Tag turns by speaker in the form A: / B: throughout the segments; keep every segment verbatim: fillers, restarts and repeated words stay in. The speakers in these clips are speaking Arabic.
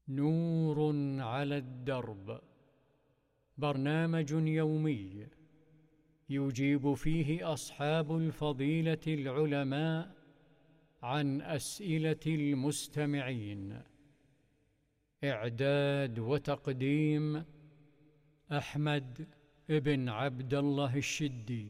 A: نور على الدرب، برنامج يومي يجيب فيه أصحاب الفضيلة العلماء عن أسئلة المستمعين. إعداد وتقديم أحمد بن عبد الله الشدي.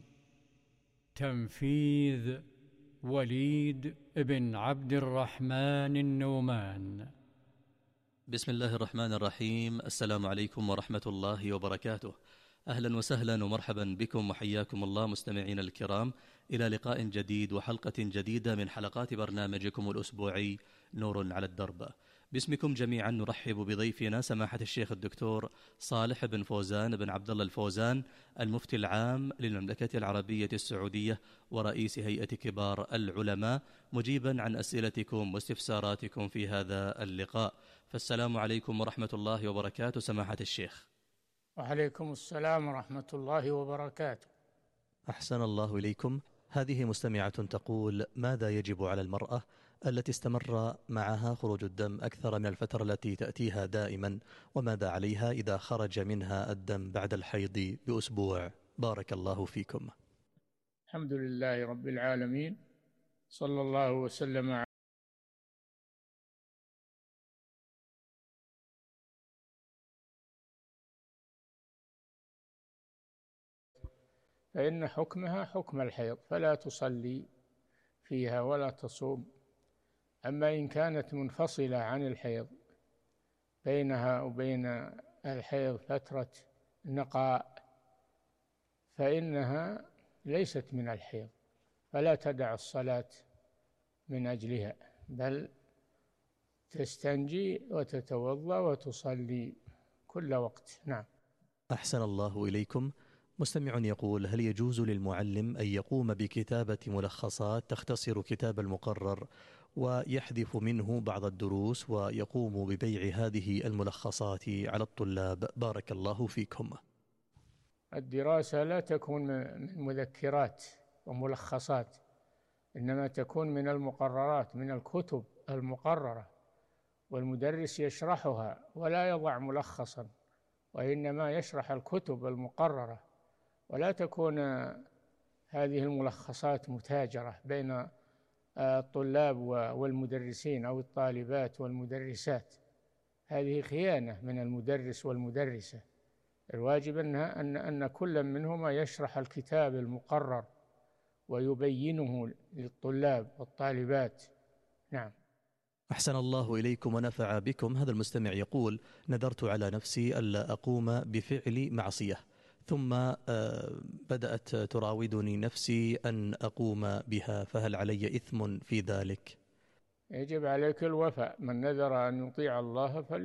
A: تنفيذ وليد بن عبد الرحمن النومان.
B: بسم الله الرحمن الرحيم. السلام عليكم ورحمة الله وبركاته. أهلا وسهلا ومرحبا بكم وحياكم الله مستمعين الكرام إلى لقاء جديد وحلقة جديدة من حلقات برنامجكم الأسبوعي نور على الدرب. باسمكم جميعا نرحب بضيفنا سماحة الشيخ الدكتور صالح بن فوزان بن عبد الله الفوزان، المفتي العام للمملكة العربية السعودية ورئيس هيئة كبار العلماء، مجيبا عن أسئلتكم واستفساراتكم في هذا اللقاء. فالسلام عليكم ورحمة الله وبركاته سماحة الشيخ.
C: وعليكم السلام ورحمة الله وبركاته.
B: أحسن الله إليكم. هذه مستمعة تقول: ماذا يجب على المرأة التي استمر معها خروج الدم أكثر من الفترة التي تأتيها دائما، وماذا عليها إذا خرج منها الدم بعد الحيض بأسبوع؟ بارك الله فيكم.
C: الحمد لله رب العالمين، صلى الله وسلم على فإن حكمها حكم الحيض، فلا تصلي فيها ولا تصوم. أما إن كانت منفصلة عن الحيض، بينها وبين الحيض فترة نقاء، فإنها ليست من الحيض، فلا تدع الصلاة من أجلها، بل تستنجي وتتوضأ وتصلي كل وقت. نعم.
B: أحسن الله إليكم. مستمع يقول: هل يجوز للمعلم أن يقوم بكتابة ملخصات تختصر كتاب المقرر ويحذف منه بعض الدروس ويقوم ببيع هذه الملخصات على الطلاب؟ بارك الله فيكم.
C: الدراسة لا تكون من مذكرات وملخصات، إنما تكون من المقررات، من الكتب المقررة، والمدرس يشرحها ولا يضع ملخصا، وإنما يشرح الكتب المقررة، ولا تكون هذه الملخصات متاجرة بين الطلاب والمدرسين أو الطالبات والمدرسات. هذه خيانة من المدرس والمدرسة. الواجب أنها أن أن كل منهما يشرح الكتاب المقرر ويبينه للطلاب والطالبات. نعم.
B: أحسن الله إليكم ونفع بكم. هذا المستمع يقول: نذرت على نفسي ألا أقوم بفعل معصية، ثم بدأت تراودني نفسي أن أقوم بها، فهل علي إثم في ذلك؟
C: يجب عليك الوفاء. من نذر أن يطيع الله فليطيع